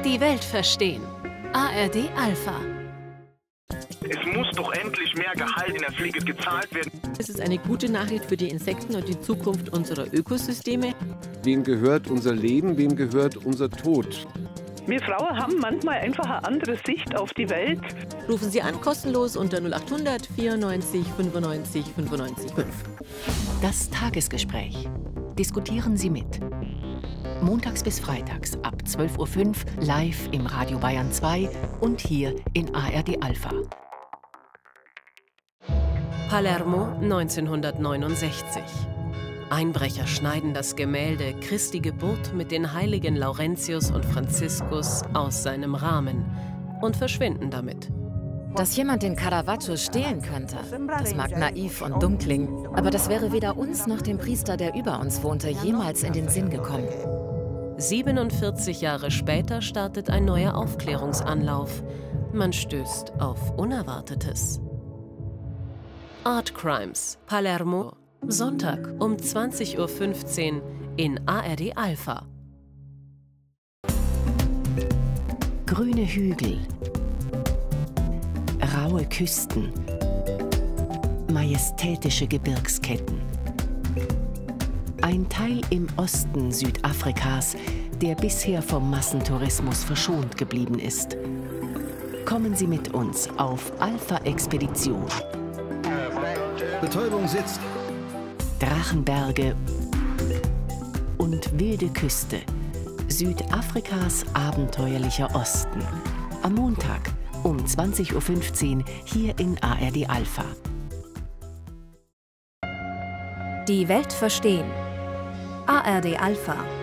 Die Welt verstehen. ARD Alpha. Es muss doch endlich mehr Gehalt in der Pflege gezahlt werden. Es ist eine gute Nachricht für die Insekten und die Zukunft unserer Ökosysteme. Wem gehört unser Leben, wem gehört unser Tod? Wir Frauen haben manchmal einfach eine andere Sicht auf die Welt. Rufen Sie an, kostenlos unter 0800 94 95 95 5. Das Tagesgespräch. Diskutieren Sie mit. Montags bis freitags ab 12:05 Uhr live im Radio Bayern 2 und hier in ARD Alpha. Palermo 1969. Einbrecher schneiden das Gemälde Christi Geburt mit den heiligen Laurentius und Franziskus aus seinem Rahmen und verschwinden damit. Dass jemand den Caravaggio stehlen könnte, das mag naiv und dumm klingen, aber das wäre weder uns noch dem Priester, der über uns wohnte, jemals in den Sinn gekommen. 47 Jahre später startet ein neuer Aufklärungsanlauf. Man stößt auf Unerwartetes. Art Crimes, Palermo, Sonntag um 20:15 Uhr in ARD Alpha. Grüne Hügel, raue Küsten, majestätische Gebirgsketten. Ein Teil im Osten Südafrikas, der bisher vom Massentourismus verschont geblieben ist. Kommen Sie mit uns auf Alpha-Expedition. Betäubung sitzt. Drachenberge und wilde Küste. Südafrikas abenteuerlicher Osten. Am Montag um 20:15 Uhr hier in ARD Alpha. Die Welt verstehen. ARD Alpha.